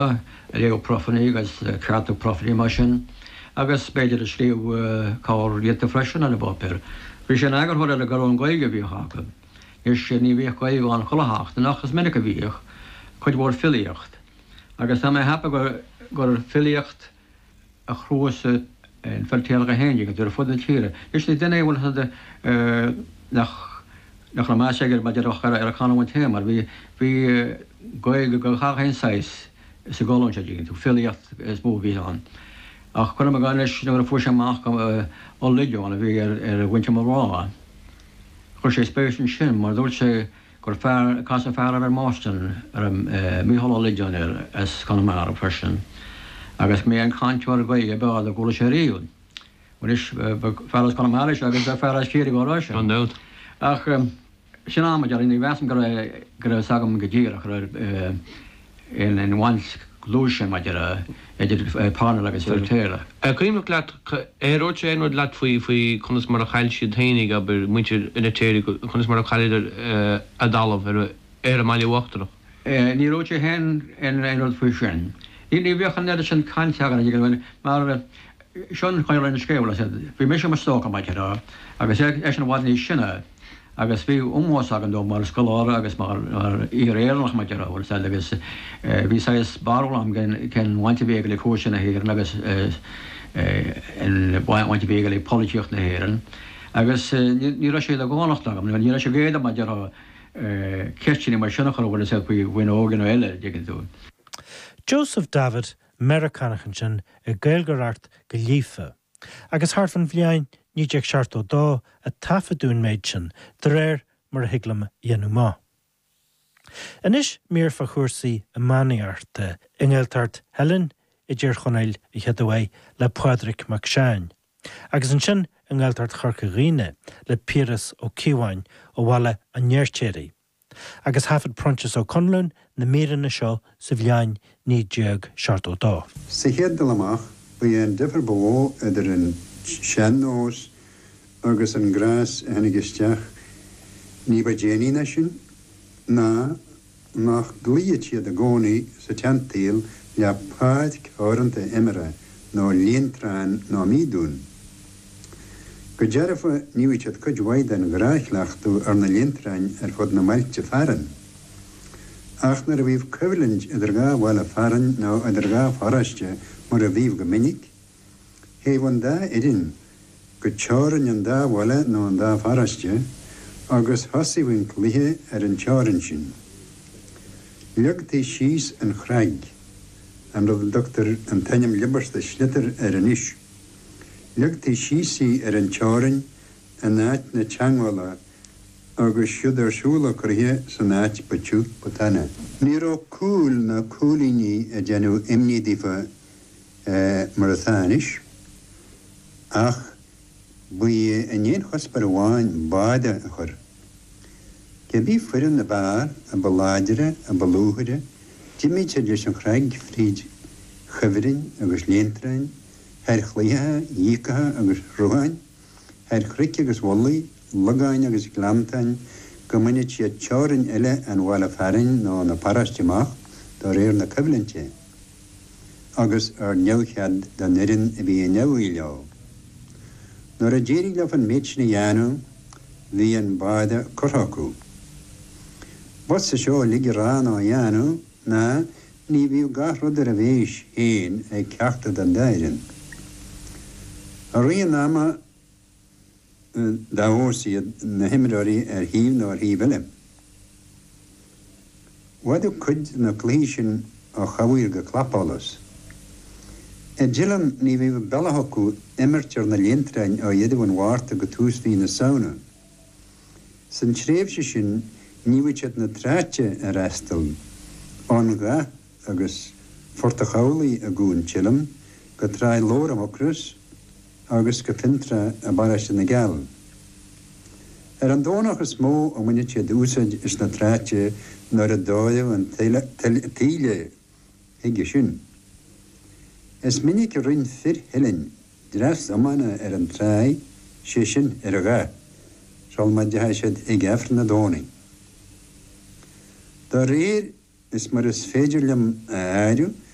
Leo profaní agus carta profaní mar sin, agus beidir a slíomh cáil rialta freisin an bopéir. Bhí sin agur thuir le gur an gaige bhí hácha. Is sin ní bhíoh gaige an cholahacht, nachas minic a bhíoch, chuid bhór filiocht. Agus tá mé hapa gur filiocht a chrúsa in fertéalga héine go dúr fud na tíre. Is ní duine bhfuil nach na más gur baidir ar chaáin témar, bhí gaige go chachain sais sa gáin sé tú filiocht is mó bhí an. Ach chuna gáin leis nó a fu amach ó liúána bhí ar bhainte marrá. Chir sé spéisisin sin, mar dúirt sé gur cas fear ar mástan ar míhall liúin ar as chunamar a freisin. Agus mé an chaintúir gaige beád a gúla sé riún. Is fearras chunamaris agus a fearras céirí gáráise. An nód. Ach sin áidir in bheam gur sagam go ddíach in bhaint glúise maidir pána agus fertéile. Cuimach leat éróid sé éonúd leat faoi chunas mar a chail siad tainig aber muintir ina téir chunas mar a chaidir a dalamh ar a maiile uachtarach. Ní róid sé hen in éonúd faoi sin. Ní bhíochan neidir sin caiinteagan bhfuin mar sean chuir in scéil bhí mé sem stócha maiid agus é an bhhaní sinna. Agus bhí umhásagan dó mar scolára agus mar íréalnach maidir bhfuil agus bhí sais barlam cen bhainte bhéige le cóisina héan agus bhainte bhéige le políocht na héan. Agus ní sé le gánacht agam, ní sé géad maidir ceirtíine mar sinna chu bhfuil sé bhuiin ógan eile dgin tú. Joseph David Americanachan sin i gailgarart go lífa, agus thart fan bhliain ní deag seart ó dá a tafaidún méid sin de réir mar a higlam dhéanú má. Inis mír fa chuirsaí a maniarta ingeiltart Helen I dtír chonail I cheadhhaid le Pádraic Mac Sean, agus an sin ingeiltart Chorca Riine le Píras ó Ciúhain ó bhalla an neirtéirí, agus hafad prontas ó Conlún na méran na seo sa bhliain ní deag seart ó dá. Sa chéad amach bu an difar bó idir an seanós agus an grás henigisteach ní ba déanaí na sin ná nach glíad siad a gcónaí sa teantail le páid cáranta imire nó líontrán nó mídún. Go dearafa níhaid chuid mhaid an gráithleachtú ar na líontrain ar fud na mailte fearan. Ach nar a bhíh cohlind idir gá bhile fearan nó idir gá faraiste mar a bhíh go minic, héh an dá idirn go teáran an dá bhile nó an dá faraiste agus thosaíhain cluithe ar an teáran sin. Leagtaí síos an chraig, an rud Dr. an tainnim libarsta slitar ar an is. Leagtaí síosaí ar an teáran a náit na teanghála agus siúd ar siúla chuthaithe san náit batú potana. Ní rá cúil na cúlaíní a déanú imnídífa mar a tháinis, ach buí a néon chospar amháin báide a chur. Ge bhí fuireann na bhar a baláidere a balúthire, Jimmy leis an chraig fríd chomhirinn agus léontrain, thar chlaithe, dhícathe agus ruáin, thar chric agus bholaí, lagáin agus glamtain, go minic siad teáran eile an bhile fearin nó na parasteach do réir na coblinte, agus ar neamhchead den nirin a bhí neamhaí leo. Nuair a déirigh le an méid na dheanú, bhí an báide corthachú. Bos sa seo ligí rán á dheanú ná ní bhíh gath rud ar a bhéis éin ag ceachta den dairin. A rion náma dáhórsaí na himimeí ar híomh nó ar híomhile. Bhaidir cuid na clísin á chahuiir go clapálas. I ddílam ní bhíh bealthachú imirtear na léontrain á dhéadmhain mhárta go túsmhí na saona. San tréimhse sin níhaid na tráte ar eastal, an gá agus fortachaolaí a gún tilam go tráid lór amachras agus go fintra a baiste na geall. Ar an dónach is mó a muine siad úsáid is na tráte nar a dáibh an tíle hiige sin. Is minic a rinn fir hilinn, dras amana ar an tráid sé sin ar a gá, sal ma dethe siad ag efr na dónaí. Dar réir is mar is féidir lem a áireú